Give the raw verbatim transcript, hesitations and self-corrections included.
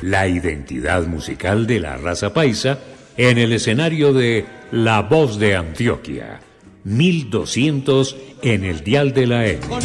la identidad musical de la raza paisa en el escenario de La Voz de Antioquia, mil doscientos en el dial de la E.